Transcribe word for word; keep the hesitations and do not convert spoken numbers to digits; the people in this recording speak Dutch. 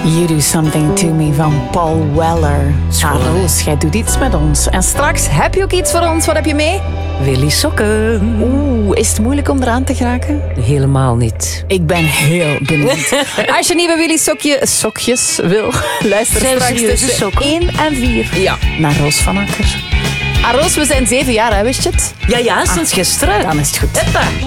You Do Something To Me van Paul Weller. Ah, Roos, jij doet iets met ons. En straks heb je ook iets voor ons. Wat heb je mee? Willy Sokken. Oeh, is het moeilijk om eraan te geraken? Helemaal niet. Ik ben heel benieuwd. Als je nieuwe Willy sokje, sokjes wil, luister Zijn straks serieuze tussen sokken? één en vier Ja. naar Roos van Akker. Ah, Roos, we zijn zeven jaar, hè, wist je het? Ja, ja, sinds gisteren. Dan is het goed. Hoppa.